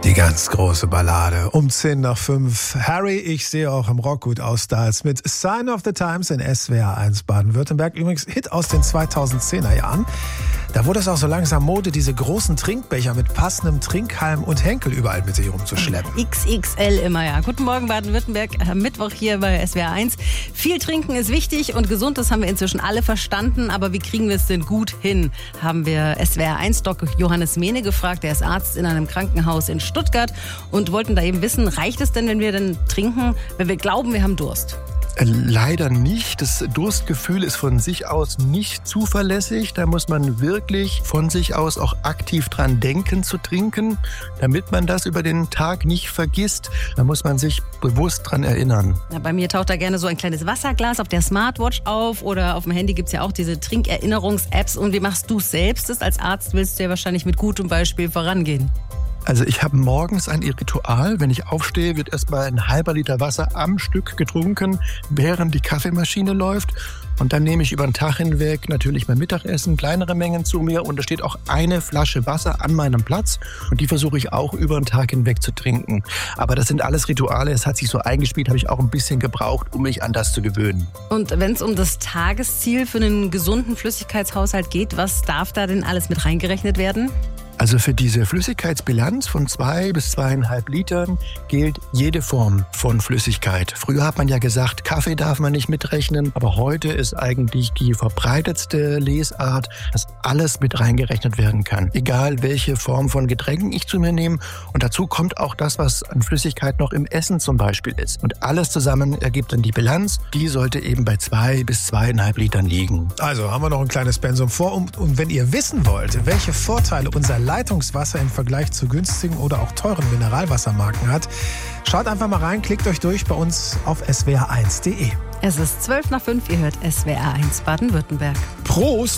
Die ganz große Ballade um 10:05. Harry, ich sehe auch im Rock gut aus, Stars mit Sign of the Times in SWR 1 Baden-Württemberg. Übrigens Hit aus den 2010er Jahren. Da wurde es auch so langsam Mode, diese großen Trinkbecher mit passendem Trinkhalm und Henkel überall mit sich rumzuschleppen. XXL immer, ja. Guten Morgen Baden-Württemberg, Mittwoch hier bei SWR 1. Viel trinken ist wichtig und gesund, das haben wir inzwischen alle verstanden. Aber wie kriegen wir es denn gut hin? Haben wir SWR 1-Doc Johannes Mehne gefragt. Der ist Arzt in einem Krankenhaus in Stuttgart und wollten da eben wissen, reicht es denn, wenn wir denn trinken, wenn wir glauben, wir haben Durst? Leider nicht. Das Durstgefühl ist von sich aus nicht zuverlässig. Da muss man wirklich von sich aus auch aktiv dran denken zu trinken, damit man das über den Tag nicht vergisst. Da muss man sich bewusst dran erinnern. Ja, bei mir taucht da gerne so ein kleines Wasserglas auf der Smartwatch auf oder auf dem Handy gibt es ja auch diese Trinkerinnerungs-Apps. Und wie machst du es selbst? Als Arzt willst du ja wahrscheinlich mit gutem Beispiel vorangehen. Also ich habe morgens ein Ritual. Wenn ich aufstehe, wird erstmal ein halber Liter Wasser am Stück getrunken, während die Kaffeemaschine läuft. Und dann nehme ich über den Tag hinweg natürlich beim Mittagessen kleinere Mengen zu mir. Und da steht auch eine Flasche Wasser an meinem Platz. Und die versuche ich auch über den Tag hinweg zu trinken. Aber das sind alles Rituale. Es hat sich so eingespielt, habe ich auch ein bisschen gebraucht, um mich an das zu gewöhnen. Und wenn es um das Tagesziel für einen gesunden Flüssigkeitshaushalt geht, was darf da denn alles mit reingerechnet werden? Also für diese Flüssigkeitsbilanz von 2 bis 2,5 Litern gilt jede Form von Flüssigkeit. Früher hat man ja gesagt, Kaffee darf man nicht mitrechnen, aber heute ist eigentlich die verbreitetste Lesart, dass alles mit reingerechnet werden kann. Egal welche Form von Getränken ich zu mir nehme. Und dazu kommt auch das, was an Flüssigkeit noch im Essen zum Beispiel ist. Und alles zusammen ergibt dann die Bilanz. Die sollte eben bei 2 bis 2,5 Litern liegen. Also haben wir noch ein kleines Pensum vor. Und wenn ihr wissen wollt, welche Vorteile unser Leitungswasser im Vergleich zu günstigen oder auch teuren Mineralwassermarken hat, schaut einfach mal rein, klickt euch durch bei uns auf swr1.de. Es ist 12:05, ihr hört SWR 1 Baden-Württemberg. Prost!